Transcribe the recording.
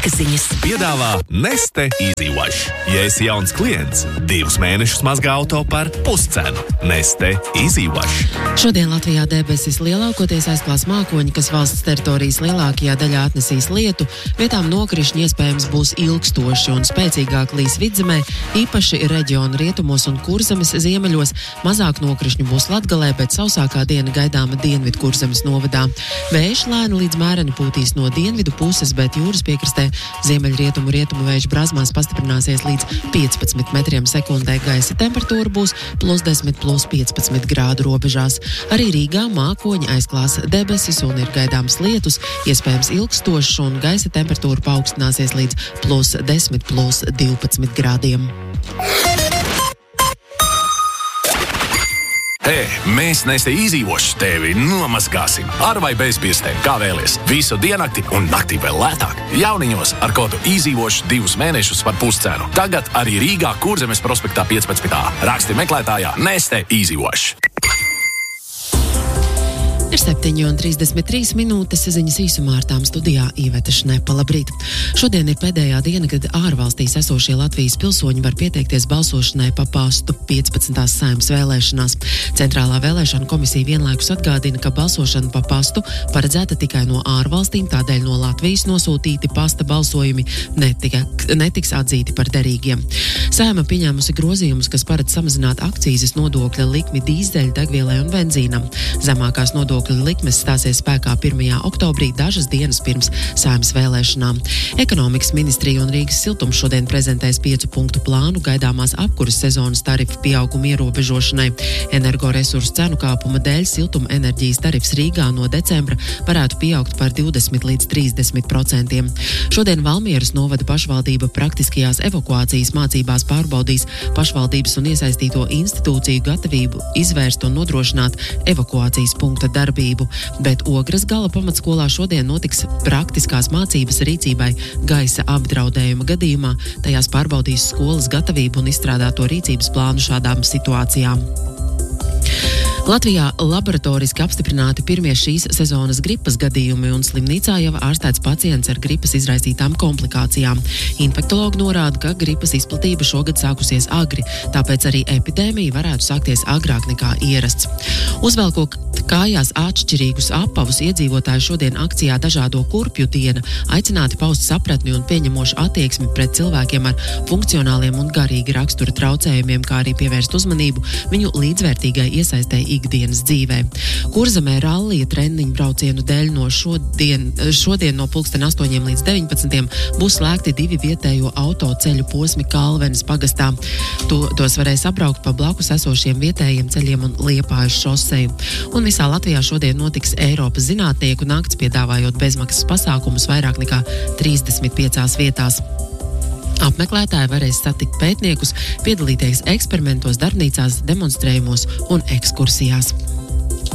Ziņas piedāvā Neste Easy Wash. Ja esi jauns klients, 2 mēnešus mazgā auto par puscenu. Neste Easy Wash. Šodien Latvijā debesis lielākoties aizklās mākoņi, kas valsts teritorijas lielākajā daļā atnesīs lietu. Vietām nokrišņi iespējams būs ilgstoši un spēcīgāk līs vidzemē, īpaši reģionu rietumos un Kurzemes ziemeļos. Mazāk nokrišņu būs Latgalē, bet sausākā diena gaidāma Dienvidu Kurzemes novadā. Vējš lēni līdz mēreni pūtīs no dienvidu puses, bet jūras piekrastē ziemeļrietumu vējš Brazmās pastiprināsies līdz 15 metriem sekundē. Gaisa temperatūra būs +10, +15 grādu robežās. Arī Rīgā mākoņi aizklās debesis un ir gaidāms lietus, iespējams ilgstošs, un gaisa temperatūra paaugstināsies līdz +10, +12 grādiem. Hei, mēs Neste Easy Wash tevi nomazgāsim. Ar vai bez pirkstiem, kā vēlies. Visu diennakti un naktī vēl lētāk. Jauniņos ar kodu Easy Wash 2 mēnešus par puscenu. Tagad arī Rīgā Kurzemes prospektā 15. Raksti meklētājā Neste Easy Wash. Ir 7:33 minūtes, ziņas īsumā ar tām studijā Iveta Šnepa. Labrīt! Šodien ir pēdējā diena, kad ārvalstīs esošie Latvijas pilsoņi var pieteikties balsošanai pa pastu 15. Saeimas vēlēšanās. Centrālā vēlēšana komisija vienlaikus atgādina, ka balsošana pa pastu paredzēta tikai no ārvalstīm, tādēļ no Latvijas nosūtīti pasta balsojumi netiks atzīti par derīgiem. Saeima pieņēmusi grozījumus, kas paredz samazināt akcīzes nodokļa likmi dīzeļa, degvielai un benzīnam. Zemākās nodokļa likmes stāsies spēkā 1. oktobrī, dažas dienas pirms Saeimas vēlēšanām. Ekonomikas ministrija un Rīgas siltums šodien prezentēs 5 punktu plānu gaidāmās apkuras sezonas tarifu pieauguma ierobežošanai. Energoresursu cenu kāpuma dēļ siltuma enerģijas tarifs Rīgā no decembra varētu pieaugt par 20 līdz 30%. Šodien Valmieras novada pašvaldība praktiskajās evakuācijas mācībās pārbaudīs pašvaldības un iesaistīto institūciju gatavību izvērst un nodrošināt evakuācijas punkta darbību, bet Ogres gala pamatskolā šodien notiks praktiskās mācības rīcībai gaisa apdraudējuma gadījumā. Tajās pārbaudīs skolas gatavību un izstrādāto rīcības plānu šādām situācijām. Latvijā laboratoriski apstiprināti pirmie šīs sezonas gripas gadījumi un slimnīcā jau ārstēts pacients ar gripas izraisītām komplikācijām. Infektologi norāda, ka gripas izplatība šogad sākusies agri, tāpēc arī epidēmija varētu sākties agrāk nekā ierasts. Uzvelkot kājās atšķirīgus apavus, iedzīvotāji šodien akcijā Dažādo kurpju diena aicināti paust sapratni un pieņemošu attieksmi pret cilvēkiem ar funkcionāliem un garīgi rakstura traucējumiem, kā arī pievērst uzmanību viņu līdzvērtīgai iesaistei ikdienas dzīvē. Kurzemē rallija treniņu braucienu dēļ no šodien no 8 līdz 19 būs slēgti 2 vietējo autoceļu posmi Kalvenes pagastā. Tos varēs apbraukt pa blakus esošiem vietējiem ceļiem un Liepājas šoseju. Un visā Latvijā šodien notiks Eiropas zinātnieku nakts, piedāvājot bezmaksas pasākumus vairāk nekā 35 vietās. Apmeklētāji varēs satikt pētniekus, piedalīties eksperimentos, darbnīcās, demonstrējumos un ekskursijās.